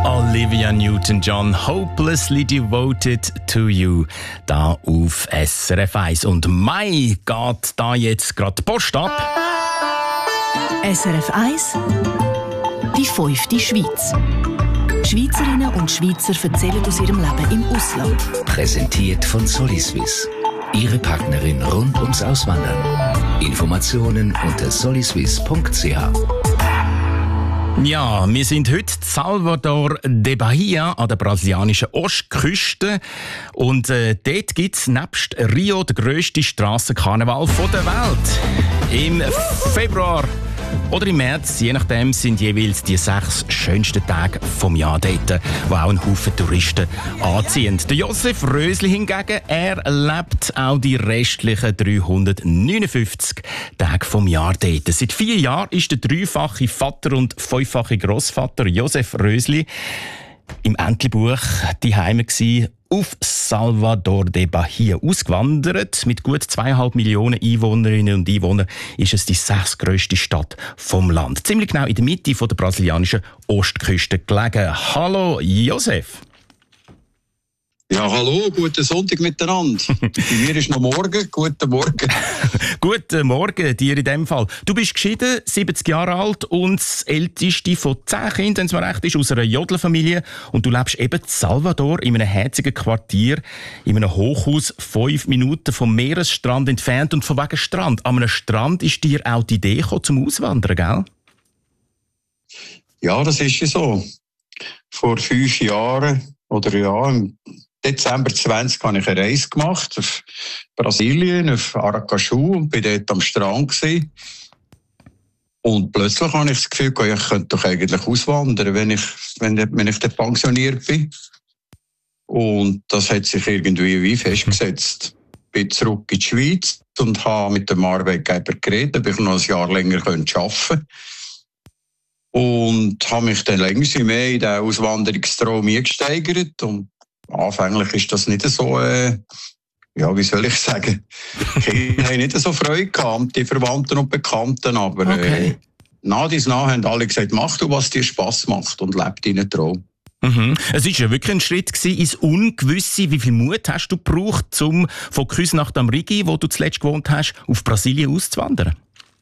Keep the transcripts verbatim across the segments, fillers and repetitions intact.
Olivia Newton-John, Hopelessly Devoted to You, da auf S R F eins. Und Mai geht da jetzt gerade die Post ab. S R F eins, die fünfte Schweiz. Schweizerinnen und Schweizer erzählen aus ihrem Leben im Ausland. Präsentiert von Soliswiss. Ihre Partnerin rund ums Auswandern. Informationen unter soliswiss punkt c h. Ja, wir sind heute in Salvador de Bahia an der brasilianischen Ostküste. Und äh, dort gibt es nebst Rio den grössten Strassenkarneval der Welt. Im Februar oder im März, je nachdem, sind jeweils die sechs schönsten Tage vom Jahr dort, wo auch ein Haufen Touristen anziehen. Der Josef Rösli hingegen, er lebt auch die restlichen dreihundertneunundfünfzig Tage vom Jahr dort. Seit vier Jahren ist der dreifache Vater und fünffache Grossvater Josef Rösli im Entlebuch daheim gsi, auf Salvador de Bahia ausgewandert. Mit gut zweieinhalb Millionen Einwohnerinnen und Einwohnern ist es die sechstgrösste Stadt vom Land. Ziemlich genau in der Mitte von der brasilianischen Ostküste gelegen. Hallo Josef. Ja, hallo, guten Sonntag miteinander. Bei mir ist noch morgen. Guten Morgen. Guten Morgen dir in dem Fall. Du bist geschieden, siebzig Jahre alt und das älteste von zehn Kindern, wenn es mir recht ist, aus einer Jodlerfamilie. Und du lebst eben in Salvador in einem herzigen Quartier, in einem Hochhaus, fünf Minuten vom Meeresstrand entfernt. Und von wegen Strand. An einem Strand ist dir auch die Idee gekommen, zum Auswandern, gell? Ja, das ist ja so. Vor fünf Jahren, oder ja, im Dezember zwanzig habe ich eine Reise gemacht auf Brasilien, auf Aracaju, und bin dort am Strand gewesen. Und plötzlich habe ich das Gefühl, ich könnte doch eigentlich auswandern, wenn ich, wenn, wenn ich dann pensioniert bin. Und das hat sich irgendwie wie festgesetzt. Ich bin zurück in die Schweiz und habe mit dem Arbeitgeber geredet, ob ich noch ein Jahr länger arbeiten könnte. Und habe mich dann länger mehr in den Auswanderungstraum eingesteigert. Und anfänglich ist das nicht so, äh, ja, wie soll ich sagen, ich habe nicht so Freude gehabt, die Verwandten und Bekannten, aber okay. äh, nach dies nach haben alle gesagt, mach du, was dir Spass macht und leb deinen Traum. Mhm. Es war ja wirklich ein Schritt gewesen, ins Ungewisse. Wie viel Mut hast du gebraucht, um von Küsnacht am Rigi, wo du zuletzt gewohnt hast, auf Brasilien auszuwandern?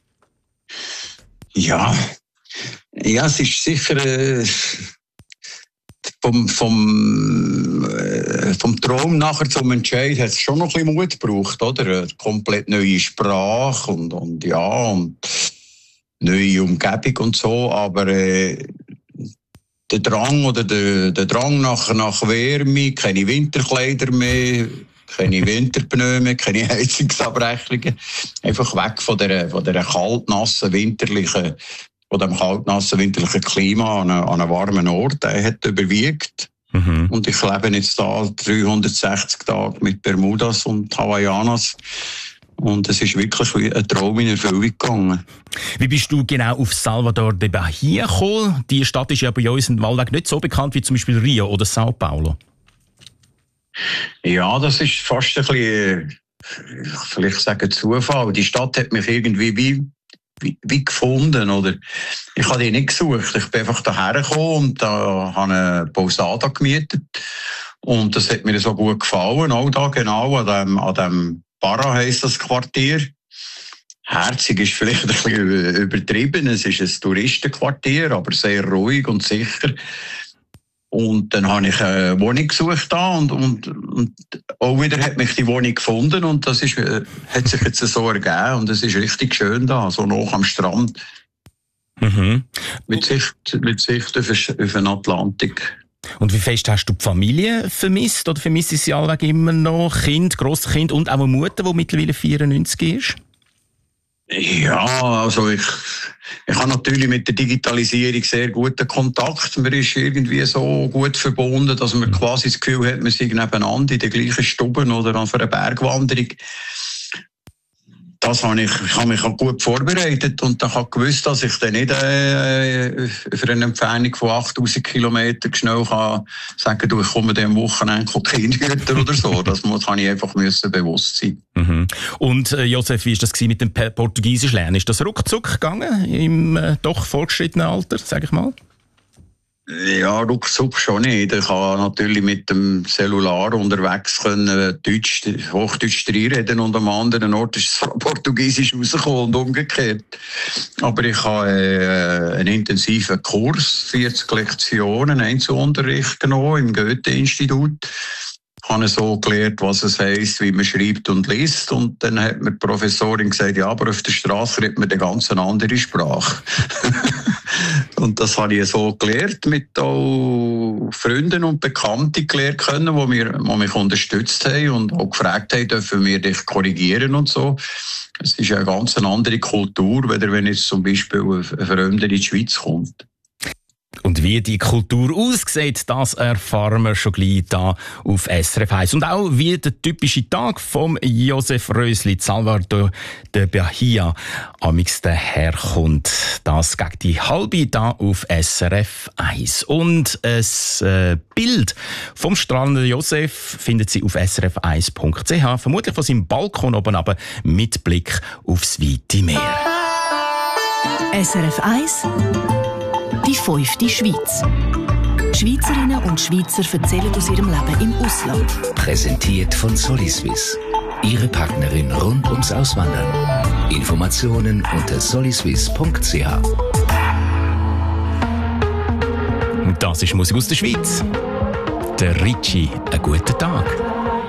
Ja, ja, es ist sicher äh, vom, vom, äh, vom Traum nachher zum Entscheid hat es schon noch ein bisschen Mut gebraucht, oder? Eine komplett neue Sprache und, und ja, und neue Umgebung und so, aber äh, der Drang oder der, der Drang nach, nach Wärme, keine Winterkleider mehr, keine Winterpneu mehr, keine Heizungsabrechnungen, einfach weg von der, von der kaltnassen, winterlichen von dem kaltnassen winterlichen Klima an einem, an einem warmen Ort, der hat überwiegt. Mhm. Und ich lebe jetzt da dreihundertsechzig Tage mit Bermudas und Hawaiianas. Und es ist wirklich wie ein Traum in Erfüllung gegangen. Wie bist du genau auf Salvador de Bahia gekommen? Die Stadt ist ja bei uns in Wallweg nicht so bekannt wie zum Beispiel Rio oder Sao Paulo. Ja, das ist fast ein bisschen, vielleicht sagen Zufall. Die Stadt hat mich irgendwie wie Wie, wie gefunden, oder? Ich habe die nicht gesucht. Ich bin einfach daher gekommen und da habe eine Posada gemietet. Und das hat mir so gut gefallen. Auch da genau an dem, an dem Barra heisst das Quartier. Herzig ist vielleicht ein bisschen übertrieben. Es ist ein Touristenquartier, aber sehr ruhig und sicher. Und dann habe ich eine Wohnung gesucht da und, und, und auch wieder hat mich die Wohnung gefunden und das ist, hat sich jetzt so ergeben und es ist richtig schön da, so nah am Strand. Mhm. Mit Sicht, mit Sicht auf, auf den Atlantik. Und wie fest hast du die Familie vermisst oder vermisst sie allweg immer noch? Kind, Grosskind und auch eine Mutter, die mittlerweile vierundneunzig ist? Ja, also ich, ich habe natürlich mit der Digitalisierung sehr guten Kontakt. Man ist irgendwie so gut verbunden, dass man quasi das Gefühl hat, man sei nebeneinander in der gleichen Stube oder auf einer Bergwanderung. Das habe ich, ich habe mich auch gut vorbereitet und dann habe ich gewusst, dass ich dann nicht äh, für eine Entfernung von achttausend Kilometern schnell kann sagen, du, ich komme dann am Wochenende Kindhüter oder so. Das muss ich einfach müssen bewusst sein. Mhm. Und äh, Josef, wie war das mit dem Portugiesisch lernen? Ist das ruckzuck gegangen im äh, doch fortgeschrittenen Alter, sage ich mal? Ja, ruckzuck schon nicht. Ich kann natürlich mit dem Cellular unterwegs können Deutsch, Hochdeutsch reden und am anderen Ort ist es Portugiesisch rausgekommen und umgekehrt. Aber ich habe äh, einen intensiven Kurs, vierzig Lektionen, Einzelunterricht genommen im Goethe-Institut. Ich habe so gelernt, was es heisst, wie man schreibt und liest. Und dann hat mir die Professorin gesagt, ja, aber auf der Straße redet man eine ganz andere Sprache. Und das habe ich so gelernt, mit auch Freunden und Bekannten gelernt können, die, mir, die mich unterstützt haben und auch gefragt haben, dürfen wir dich korrigieren und so. Es ist eine ganz andere Kultur, wenn jetzt zum Beispiel ein Fremder in die Schweiz kommt. Und wie die Kultur aussieht, das erfahren wir schon gleich hier auf S R F eins. Und auch wie der typische Tag vom Josef Rösli, Salvador de Bahia, amix daherkommt. Das gegen die halbe hier auf S R F eins. Und ein äh, Bild vom strahlenden Josef findet Sie auf s r f eins punkt c h, vermutlich von seinem Balkon oben runter, mit Blick aufs weite Meer. S R F eins Die fünfte Schweiz. Schweizerinnen und Schweizer erzählen aus ihrem Leben im Ausland. Präsentiert von Soliswiss. Ihre Partnerin rund ums Auswandern. Informationen unter soliswiss punkt c h. Das ist Musik aus der Schweiz. Der Ricci, einen guten Tag.